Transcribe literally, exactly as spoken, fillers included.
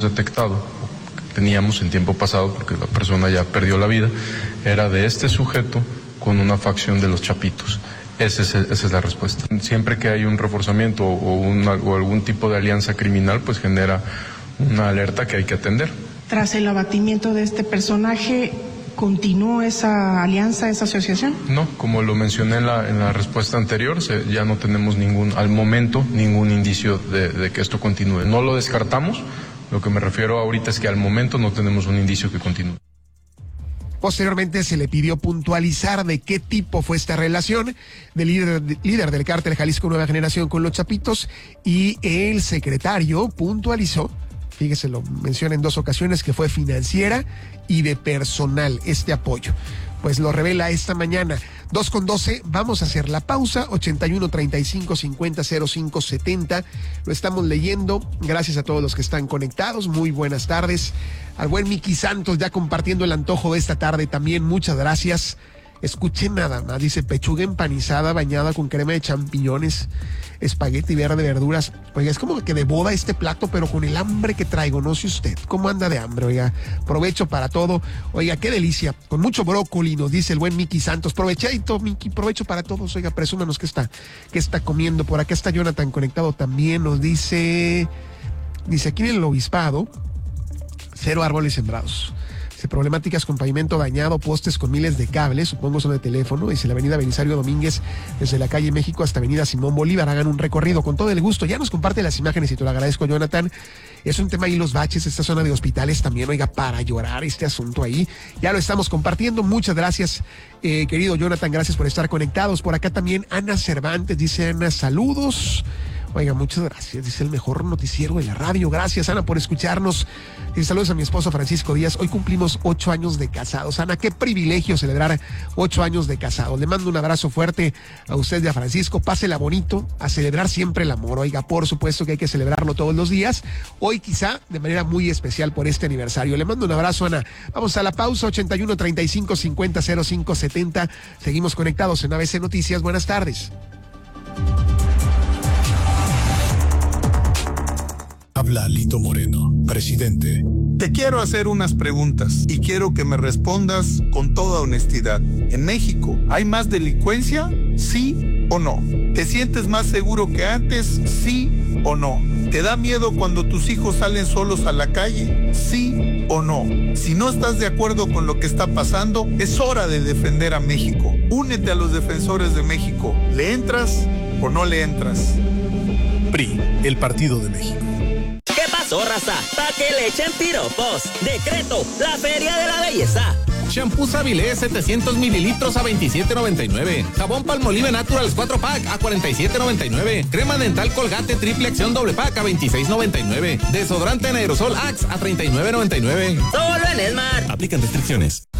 detectado, teníamos en tiempo pasado, porque la persona ya perdió la vida, era de este sujeto con una facción de los Chapitos. Ese es, esa es la respuesta. Siempre que hay un reforzamiento o, una, o algún tipo de alianza criminal, pues genera una alerta que hay que atender. Tras el abatimiento de este personaje, ¿continuó esa alianza, esa asociación? No, como lo mencioné en la, en la respuesta anterior, se, ya no tenemos ningún, al momento, ningún indicio de, de que esto continúe. No lo descartamos, lo que me refiero ahorita es que al momento no tenemos un indicio que continúe. Posteriormente se le pidió puntualizar de qué tipo fue esta relación del líder, líder del cártel Jalisco Nueva Generación con los Chapitos, y el secretario puntualizó, fíjese, lo menciona en dos ocasiones, que fue financiera y de personal este apoyo. Pues lo revela esta mañana. dos con doce, vamos a hacer la pausa. ochenta y uno, treinta y cinco, cincuenta, cero cinco, setenta. Lo estamos leyendo. Gracias a todos los que están conectados. Muy buenas tardes. Al buen Miki Santos ya compartiendo el antojo de esta tarde también. Muchas gracias. Escuchen nada más. Dice: pechuga empanizada bañada con crema de champiñones, espagueti verde, verduras. Oiga, es como que de boda este plato, pero con el hambre que traigo. No sé usted cómo anda de hambre. Oiga, provecho para todo. Oiga, qué delicia. Con mucho brócoli, nos dice el buen Miki Santos. Provechadito, Miki, provecho para todos. Oiga, presúmanos qué está, qué está comiendo. Por acá está Jonathan conectado también. Nos dice, dice aquí en el obispado, cero árboles sembrados. Dice: problemáticas con pavimento dañado, postes con miles de cables, supongo son de teléfono. Dice: la avenida Belisario Domínguez, desde la calle México hasta avenida Simón Bolívar, hagan un recorrido con todo el gusto. Ya nos comparte las imágenes y te lo agradezco, Jonathan. Es un tema ahí, los baches, esta zona de hospitales también, oiga, para llorar este asunto ahí. Ya lo estamos compartiendo. Muchas gracias, eh, querido Jonathan, gracias por estar conectados. Por acá también Ana Cervantes, dice Ana, saludos. Oiga, muchas gracias. Dice: el mejor noticiero de la radio. Gracias, Ana, por escucharnos. Y saludos a mi esposo Francisco Díaz. Hoy cumplimos ocho años de casados. Ana, qué privilegio celebrar ocho años de casados. Le mando un abrazo fuerte a usted y a Francisco. Pásela bonito, a celebrar siempre el amor. Oiga, por supuesto que hay que celebrarlo todos los días. Hoy quizá de manera muy especial por este aniversario. Le mando un abrazo, Ana. Vamos a la pausa. ochenta y uno, treinta y cinco, cincuenta, cero cinco, setenta. Seguimos conectados en A B C Noticias. Buenas tardes. Habla Lito Moreno, presidente. Te quiero hacer unas preguntas y quiero que me respondas con toda honestidad. ¿En México hay más delincuencia? ¿Sí o no? ¿Te sientes más seguro que antes? ¿Sí o no? ¿Te da miedo cuando tus hijos salen solos a la calle? ¿Sí o no? Si no estás de acuerdo con lo que está pasando, es hora de defender a México. Únete a los defensores de México. ¿Le entras o no le entras? P R I, el Partido de México. ¿Qué pasó, raza? Pa' que le echen piropos. Decreto, la Feria de la Belleza. Shampoo Savilé setecientos mililitros a veintisiete noventa y nueve. Jabón Palmolive Naturals cuatro pack a cuarenta y siete noventa y nueve. Crema dental Colgate triple acción doble pack a veintiséis noventa y nueve. Desodorante en aerosol Axe a treinta y nueve noventa y nueve. Solo en Esmar. Aplican restricciones.